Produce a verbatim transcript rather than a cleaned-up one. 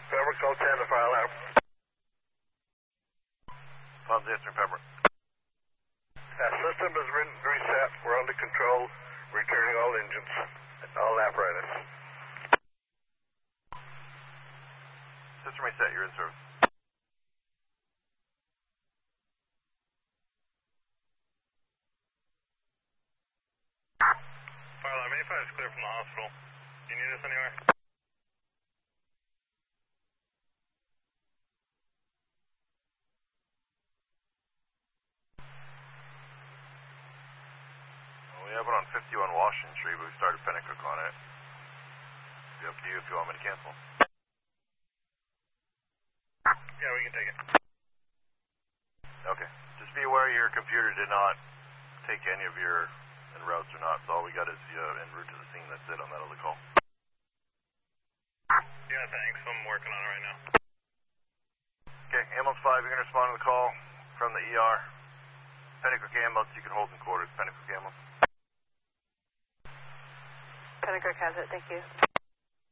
Pembroke, code ten to fire alarm. Tom's answering Pembroke. Uh, system has been reset. We're under control. Returning all engines, all apparatus. System reset, you're in service. Fire alarm eighty-five is clear from the hospital. Do you need us anywhere? Well, we have it on fifty-one Washington Street, but we started Pennacook on it. It's up to you if you want me to cancel. Yeah, we can take it. Okay. Just be aware your computer did not take any of your en routes or not, so all we got is uh, en route to the scene. That's it on that other call. Yeah, thanks. I'm working on it right now. Okay, ambulance five, you're going to respond to the call from the E R. Pennacook ambulance, you can hold in quarters. Pennacook ambulance. Pennacook has it, thank you.